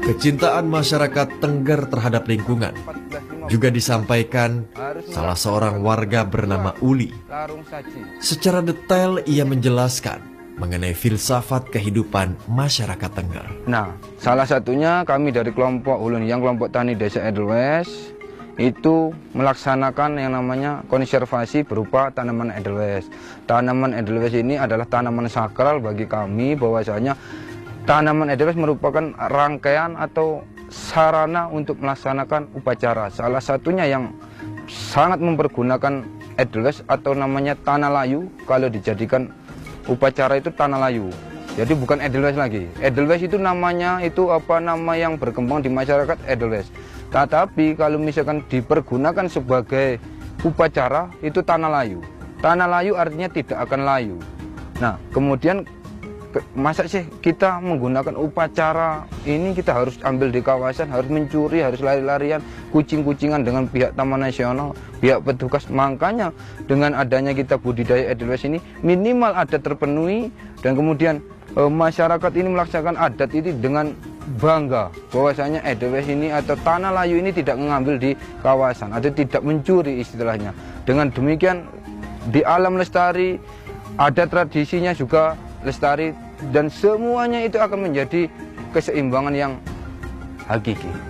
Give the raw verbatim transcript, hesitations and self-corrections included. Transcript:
Kecintaan masyarakat Tengger terhadap lingkungan juga disampaikan salah seorang warga bernama Uli. Secara detail ia menjelaskan mengenai filsafat kehidupan masyarakat Tengger. Nah, salah satunya kami dari kelompok Ulun yang kelompok tani desa Edelweiss itu melaksanakan yang namanya konservasi berupa tanaman Edelweiss. Tanaman Edelweiss ini adalah tanaman sakral bagi kami, bahwasanya tanaman Edelweiss merupakan rangkaian atau sarana untuk melaksanakan upacara. Salah satunya yang sangat mempergunakan Edelweiss atau namanya tanah layu, kalau dijadikan upacara itu tanah layu. Jadi bukan Edelweiss lagi. Edelweiss itu namanya itu apa nama yang berkembang di masyarakat Edelweiss. Tetapi kalau misalkan dipergunakan sebagai upacara itu tanah layu. Tanah layu artinya tidak akan layu. Nah, kemudian masa sih kita menggunakan upacara ini, kita harus ambil di kawasan, harus mencuri, harus lari-larian, kucing-kucingan dengan pihak Taman Nasional, pihak petugas. Makanya dengan adanya kita budidaya Edelweiss ini minimal adat terpenuhi, dan kemudian e, masyarakat ini melaksanakan adat ini dengan bangga bahwasanya Edelweiss ini atau tanah layu ini tidak mengambil di kawasan atau tidak mencuri istilahnya. Dengan demikian di alam lestari, ada tradisinya juga lestari, dan semuanya itu akan menjadi keseimbangan yang hakiki.